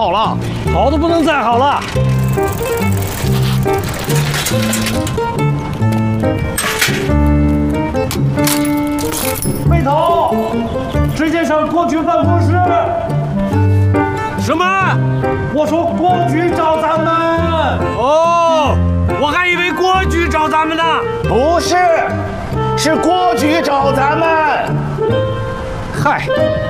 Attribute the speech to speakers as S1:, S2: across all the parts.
S1: 好了，好的不能再好了。背头，直接上郭局办公室。什么？我说郭局找咱们。哦，我还以为郭局找咱们呢。
S2: 不是，是郭局找咱们。
S1: 嗨，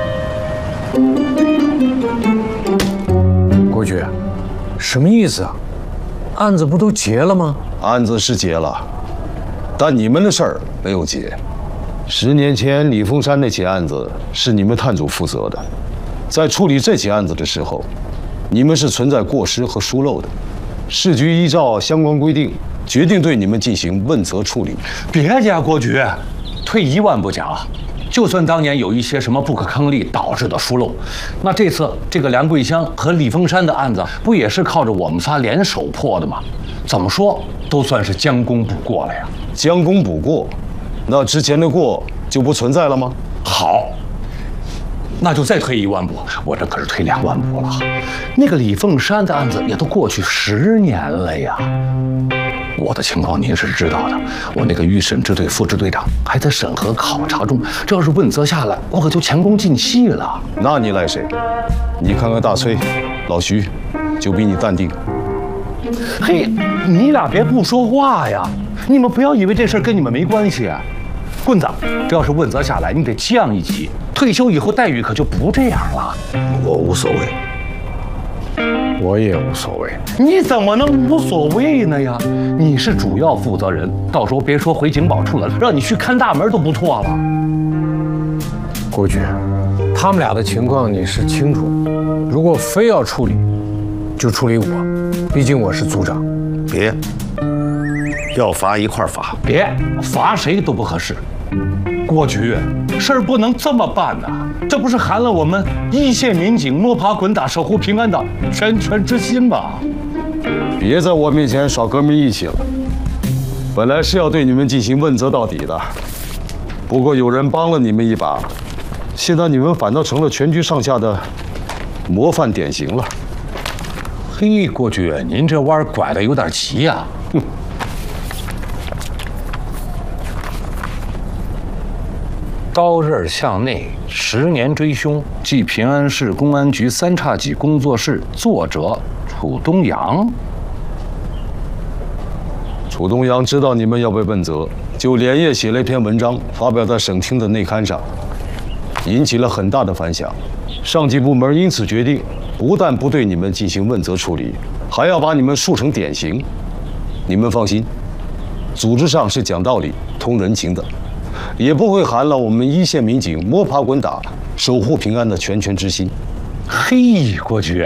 S3: 郭局，什么意思啊？案子不都结了吗？
S4: 案子是结了，但你们的事儿没有结。10年前李凤山那起案子是你们探组负责的，在处理这起案子的时候，你们是存在过失和疏漏的。市局依照相关规定，决定对你们进行问责处理。
S5: 别介，郭局，退一万步讲，就算当年有一些什么不可抗力导致的疏漏，那这次这个梁桂香和李凤山的案子，不也是靠着我们仨联手破的吗？怎么说都算是将功补过了呀。
S4: 将功补过，那之前的过就不存在了吗？
S5: 好，那就再退一万步，我这可是退2万步了。那个李凤山的案子也都过去10年了呀。我的情况您是知道的，我那个预审支队副支队长还在审核考察中，这要是问责下来，我可就前功尽弃了。
S4: 那你赖谁？你看看大崔、老徐，就比你淡定。
S5: 嘿，你俩别不说话呀！你们不要以为这事儿跟你们没关系啊。棍子，这要是问责下来，你得降一级，退休以后待遇可就不这样了。
S3: 我无所谓，我也无所谓。
S5: 你怎么能无所谓呢呀？你是主要负责人，到时候别说回警保处了，让你去看大门都不错了。
S3: 郭局，他们俩的情况你是清楚，如果非要处理，就处理我，毕竟我是组长。
S2: 别，要罚一块罚。
S5: 别罚谁都不合适。郭局，事儿不能这么办呐！这不是寒了我们一线民警摸爬滚打、守护平安的全之心吗？
S4: 别在我面前耍革命义气了。本来是要对你们进行问责到底的，不过有人帮了你们一把，现在你们反倒成了全局上下的模范典型了。
S5: 嘿，郭局，您这弯拐得有点急呀！刀刃向内，10年追凶，即平安市公安局3叉戟工作室，作者楚东阳。
S4: 楚东阳知道你们要被问责，就连夜写了一篇文章，发表在省厅的内刊上，引起了很大的反响。上级部门因此决定，不但不对你们进行问责处理，还要把你们树成典型。你们放心，组织上是讲道理、通人情的，也不会寒了我们一线民警摸爬滚打、守护平安的拳之心。
S5: 嘿，郭局，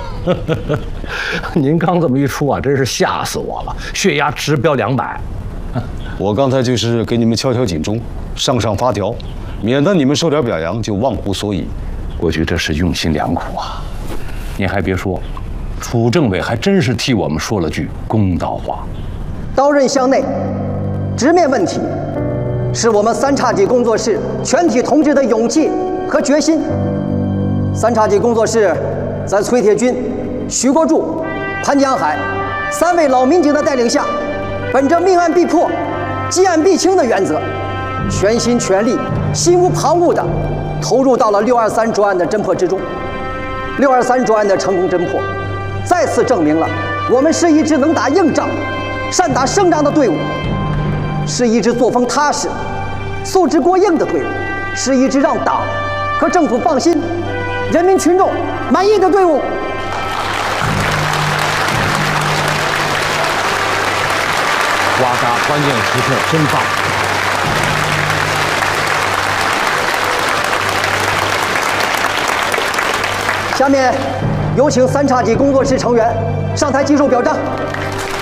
S5: 您刚这么一出啊，真是吓死我了，血压直飙200。
S4: 我刚才就是给你们敲警钟，上发条，免得你们受点表扬就忘乎所以。
S5: 郭局这是用心良苦啊！您还别说，楚政委还真是替我们说了句公道话。
S6: 刀刃向内，直面问题，是我们3叉戟工作室全体同志的勇气和决心。3叉戟工作室在崔铁军、徐国柱、潘江海3位老民警的带领下，本着命案必破、积案必清的原则，全心全力、心无旁骛地投入到了623专案的侦破之中。623专案的成功侦破，再次证明了我们是一支能打硬仗、善打胜仗的队伍，是一支作风踏实、素质过硬的队伍，是一支让党和政府放心、人民群众满意的队伍。
S5: 瓜嘎关键时刻真棒！
S6: 下面有请3叉戟工作室成员上台接受表彰。